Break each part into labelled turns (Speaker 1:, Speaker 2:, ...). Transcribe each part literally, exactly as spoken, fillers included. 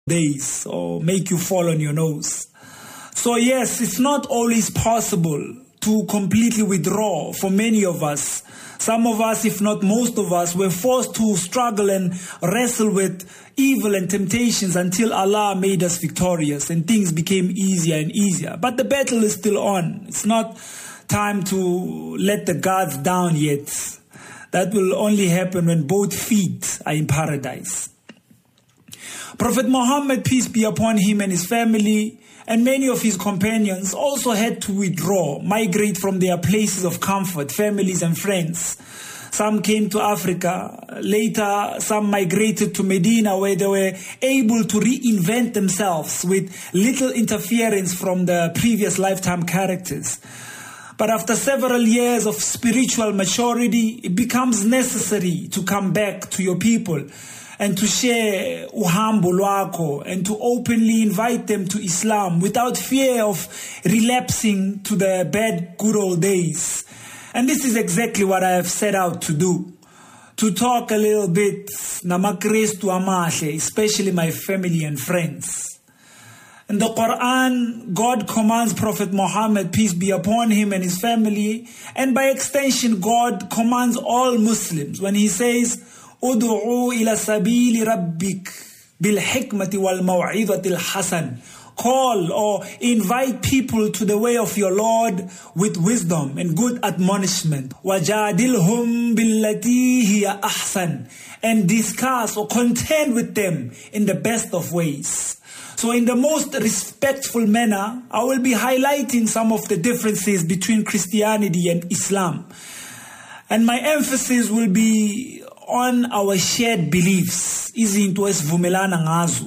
Speaker 1: days or make you fall on your nose. So yes, it's not always possible to completely withdraw for many of us. Some of us, if not most of us, were forced to struggle and wrestle with evil and temptations until Allah made us victorious and things became easier and easier. But the battle is still on. It's not time to let the guards down yet. That will only happen when both feet are in paradise. Prophet Muhammad, peace be upon him and his family, and many of his companions also had to withdraw, migrate from their places of comfort, families and friends. Some came to Africa. Later, some migrated to Medina, where they were able to reinvent themselves with little interference from the previous lifetime characters. But after several years of spiritual maturity, it becomes necessary to come back to your people and to share uhambo lwakho and to openly invite them to Islam without fear of relapsing to the bad good old days. And this is exactly what I have set out to do. To talk a little bit namakristu amahle, especially my family and friends. In the Quran, God commands Prophet Muhammad, peace be upon him and his family, and by extension, God commands all Muslims when he says, Udu'u ila sabili rabbik bil hikmati wal maw'idatil hasan. Call or invite people to the way of your Lord with wisdom and good admonishment. Wajadilhum billati hiya ahsan. And discuss or contend with them in the best of ways. So in the most respectful manner, I will be highlighting some of the differences between Christianity and Islam. And my emphasis will be on our shared beliefs. Izinto esivumelana ngazo.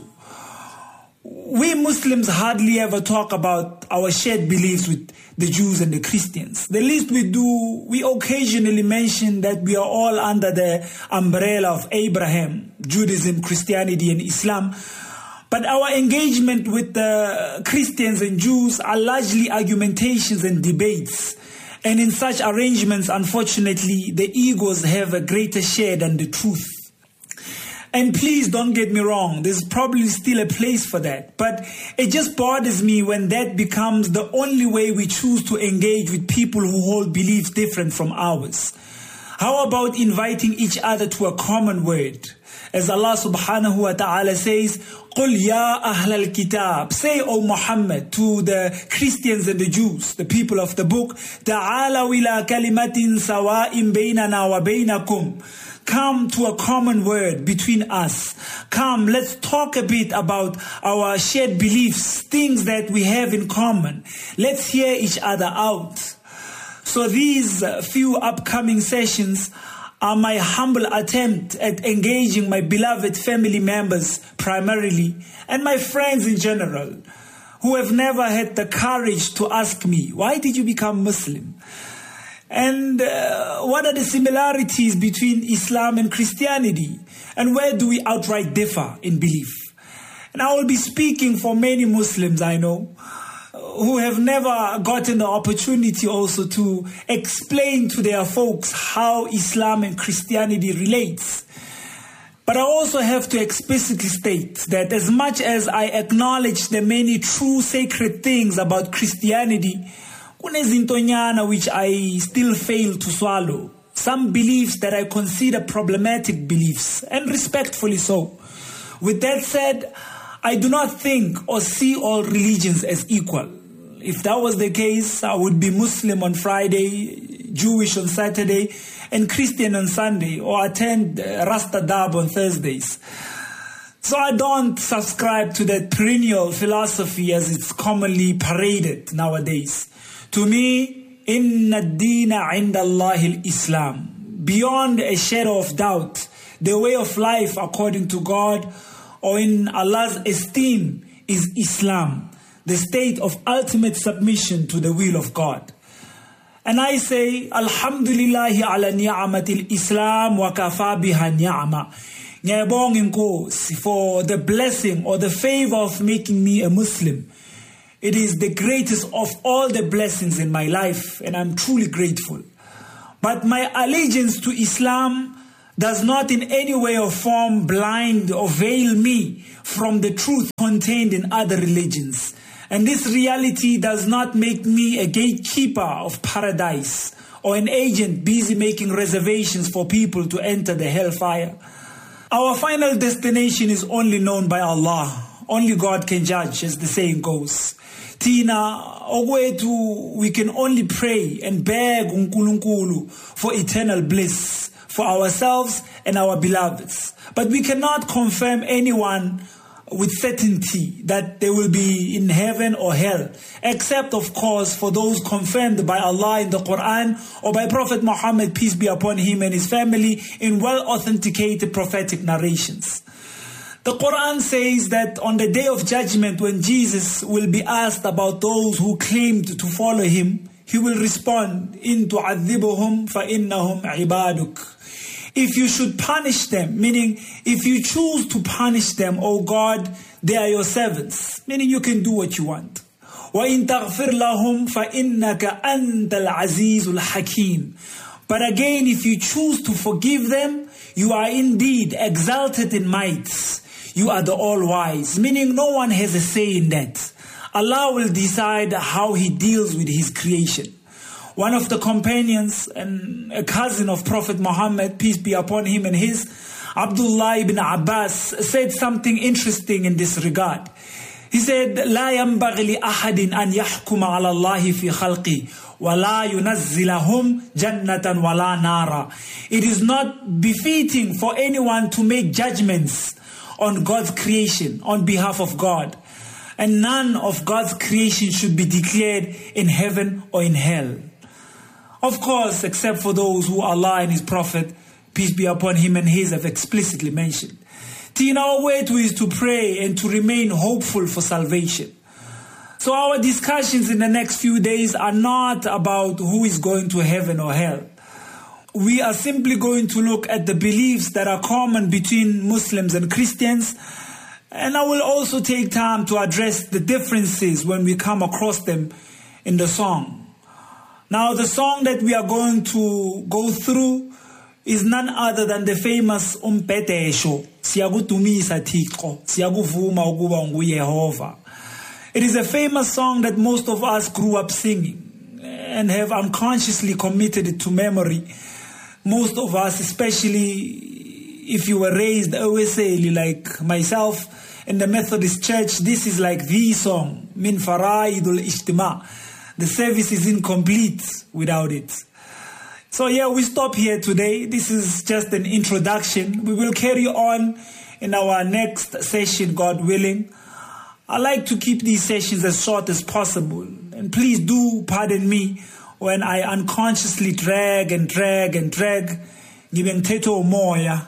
Speaker 1: We Muslims hardly ever talk about our shared beliefs with the Jews and the Christians. The least we do, we occasionally mention that we are all under the umbrella of Abraham, Judaism, Christianity, and Islam. But our engagement with the Christians and Jews are largely argumentations and debates. And in such arrangements, unfortunately, the egos have a greater share than the truth. And please don't get me wrong, there's probably still a place for that. But it just bothers me when that becomes the only way we choose to engage with people who hold beliefs different from ours. How about inviting each other to a common word? As Allah subhanahu wa ta'ala says, قُلْ يَا أَهْلَ الْكِتَابِ. Say, O Muhammad, to the Christians and the Jews, the people of the book, تَعَالَوْا إِلَىٰ كَلِمَةٍ سَوَاءٍ بَيْنَنَا وَبَيْنَكُمْ. Come to a common word between us. Come, let's talk a bit about our shared beliefs, things that we have in common. Let's hear each other out. So these few upcoming sessions are my humble attempt at engaging my beloved family members primarily, and my friends in general, who have never had the courage to ask me, why did you become Muslim? And uh, what are the similarities between Islam and Christianity? And where do we outright differ in belief? And I will be speaking for many Muslims I know, who have never gotten the opportunity also to explain to their folks how Islam and Christianity relates. But I also have to explicitly state that as much as I acknowledge the many true sacred things about Christianity, kunezintonyana which I still fail to swallow. Some beliefs that I consider problematic beliefs, and respectfully so. With that said, I do not think or see all religions as equal. If that was the case, I would be Muslim on Friday, Jewish on Saturday, and Christian on Sunday, or attend Rasta Dab on Thursdays. So I don't subscribe to that perennial philosophy as it's commonly paraded nowadays. To me, inna ad-deena 'inda Allahi al-Islam. Beyond a shadow of doubt, the way of life according to God, or in Allah's esteem, is Islam, the state of ultimate submission to the will of God. And I say, Alhamdulillahi ala ni'amatil Islam wa kafa biha ni'ama. Ngiyabonga Nkosi for the blessing or the favor of making me a Muslim. It is the greatest of all the blessings in my life, and I'm truly grateful. But my allegiance to Islam does not in any way or form blind or veil me from the truth contained in other religions. And this reality does not make me a gatekeeper of paradise or an agent busy making reservations for people to enter the hellfire. Our final destination is only known by Allah. Only God can judge, as the saying goes. Tina, ogwetu, we can only pray and beg uNkulunkulu for eternal bliss for ourselves and our beloveds. But we cannot confirm anyone with certainty that they will be in heaven or hell, except of course for those confirmed by Allah in the Quran or by Prophet Muhammad, peace be upon him, and his family in well authenticated prophetic narrations. The Quran says that on the day of judgment, when Jesus will be asked about those who claimed to follow him, he will respond, "In tu'adhibuhum fa innahum ibaduk." If you should punish them, meaning if you choose to punish them, O God, they are your servants, meaning you can do what you want. وَإِن تَغْفِرْ لَهُمْ فَإِنَّكَ أَنْتَ الْعَزِيزُ الْحَكِيمُ. But again, if you choose to forgive them, you are indeed exalted in might. You are the all-wise, meaning no one has a say in that. Allah will decide how he deals with his creation. One of the companions and a cousin of Prophet Muhammad, peace be upon him and his, Abdullah ibn Abbas, said something interesting in this regard. He said, لا ينبغي لأحد أن يحكم على الله في خلقه ولا ينزلهم جنة ولا نارا. It is not befitting for anyone to make judgments on God's creation on behalf of God. And none of God's creation should be declared in heaven or in hell. Of course, except for those who Allah and His Prophet, peace be upon him and his, have explicitly mentioned. Tina, our way to is to pray and to remain hopeful for salvation. So our discussions in the next few days are not about who is going to heaven or hell. We are simply going to look at the beliefs that are common between Muslims and Christians. And I will also take time to address the differences when we come across them in the song. Now, the song that we are going to go through is none other than the famous Umpetesho. Siyakutumisa Thixo, siyakuvuma ukuba nguYehova. It is a famous song that most of us grew up singing and have unconsciously committed it to memory. Most of us, especially if you were raised Oweseli like myself in the Methodist Church, this is like the song, Min Faraidul Ijtima. The service is incomplete without it. So yeah, we stop here today. This is just an introduction. We will carry on in our next session, God willing. I like to keep these sessions as short as possible. And please do pardon me when I unconsciously drag and drag and drag, giving teto moya,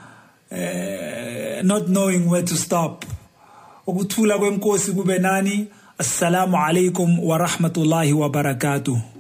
Speaker 1: not knowing where to stop. Ukuthula kwenkosi kube nani. Assalamu alaikum wa rahmatullahi wa barakatuh.